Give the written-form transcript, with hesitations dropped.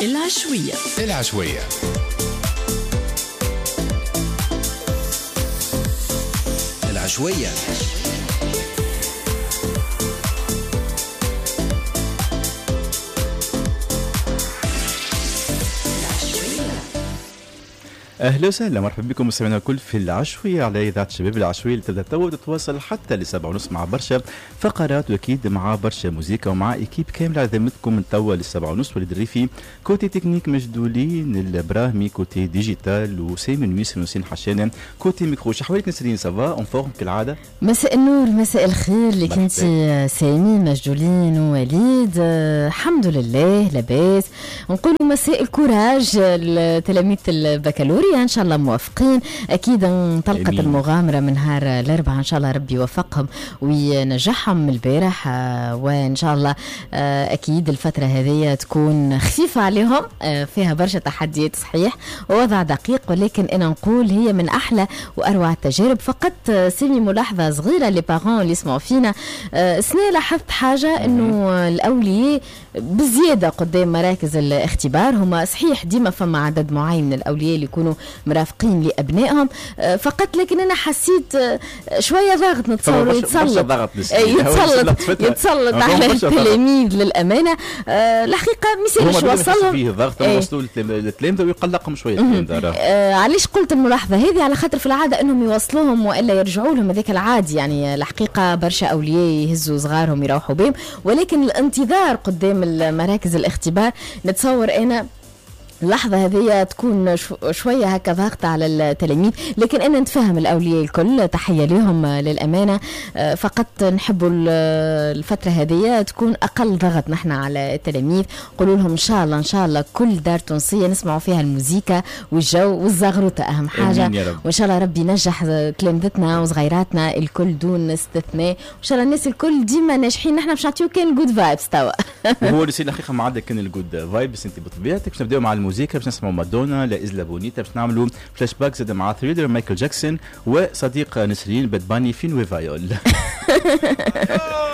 العشوية. اهلا وسهلا، مرحبا بكم مستمعينا الكل في العشوية على اذاعة شباب العشوية اللي تبدا توا تتواصل حتى ل7:30 مع برشا فقرات واكيد مع برشا موسيقى ومع ايكيب كامل على ذمتكم من توا ل7:30. وليد الريفي كوتي تكنيك مجدولين، البراهمي كوتي ديجيتال، وسامي نويس ونسين حشانه كوتي ميكرو. شحوالك نسرين سافا اون فورم كالعاده؟ مساء النور، مساء الخير لك انت سامي مجدولين ووليد. الحمد لله لاباس. نقولوا مساء الكوراج لتلاميذ البكالوريا، ان شاء الله موافقين. اكيد انطلقت المغامره من نهار الاربعاء، ان شاء الله ربي يوفقهم وينجحهم البارح، وان شاء الله اكيد الفتره هذه تكون خفيفه عليهم، فيها برشا تحديات صحيح ووضع دقيق، ولكن انا نقول هي من احلى واروع التجارب. فقط سيني ملاحظه صغيره لي بارون اللي يسمعوا فينا، سنة لاحظت حاجه انه الاولياء بزياده قدام مراكز الاختبار. هما صحيح ديما فما عدد معين من الاولياء اللي يكونوا مرافقين لابنائهم فقط، لكن انا حسيت شويه ضغط نتصور يتسلط على التلاميذ للامانه. الحقيقه مثالش وصلهم فيه ضغط وصلوا للتلامذه ويقلقهم شويه التلامذه. علاش قلت الملاحظه هذه؟ على خاطر في العاده انهم يوصلوهم والا يرجعوا لهم، هذاك العادي يعني. الحقيقه برشا اولياء يهزوا صغارهم يروحوا بهم، ولكن الانتظار قدام المراكز الاختبار نتصور انا اللحظة هذه تكون شوية هكا ضغط على التلاميذ، لكن أنا نتفهم الأولياء الكل، تحية لهم للأمانة. فقط نحبوا الفترة هذه تكون أقل ضغط نحن على التلاميذ. قولوا لهم إن شاء الله كل دار تونسية نسمعوا فيها الموسيقى والجو والزغروطة أهم حاجة، وإن شاء الله ربي ينجح تلامذتنا وصغيراتنا الكل دون استثناء، وإن شاء الله الناس الكل ديما ناجحين. نحن باش نعطيو كان جود فايبس توا. هو اللي سي الحقيقة ما عندك كان الجود فايبس أنت بطبيعتك. باش نبداو مع الموسيقى، باش نسمعوا مادونا لا إزلا بونيتا، باش نعملوا فلاش باك زاد مع ثريلر مايكل جاكسون وصديق نسرين باد باني في نويفا يول.